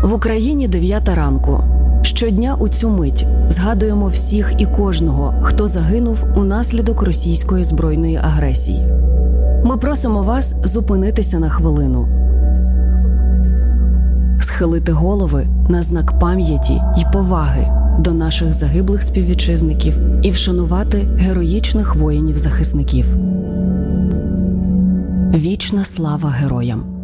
В Україні 9 ранку. Щодня у цю мить згадуємо всіх і кожного, хто загинув унаслідок російської збройної агресії. Ми просимо вас зупинитися на хвилину, схилити голови на знак пам'яті й поваги до наших загиблих співвітчизників і вшанувати героїчних воїнів-захисників. Вічна слава героям!